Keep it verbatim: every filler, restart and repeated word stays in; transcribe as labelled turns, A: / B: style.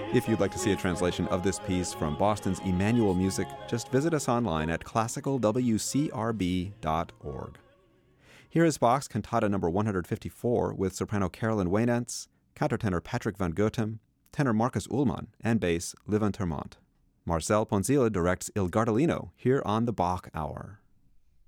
A: If you'd like to see a translation of this piece from Boston's Emmanuel Music, just visit us online at classical w c r b dot org. Here is Bach's Cantata number one hundred fifty-four with soprano Carolyn Waynants, countertenor Patrick van Gotem, tenor Marcus Ullmann, and bass Livin Termont. Marcel Ponzilla directs Il Gardellino here on the Bach Hour.